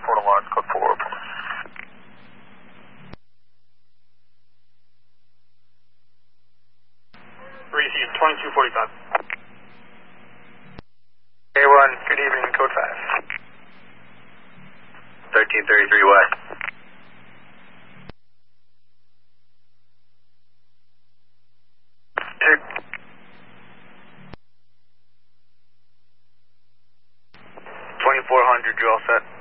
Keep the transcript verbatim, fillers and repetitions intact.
Florida Lines, code four open. Receive twenty-two forty-five. A one, good evening, code five. thirteen thirty-three west. Check. twenty-four hundred, you're all set.